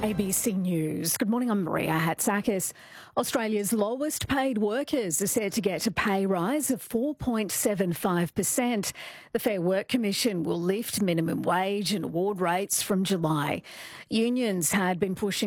ABC News. Good morning, I'm Maria Hatzakis. Australia's lowest paid workers are set to get a pay rise of 4.75%. The Fair Work Commission will lift minimum wage and award rates from July. Unions had been pushing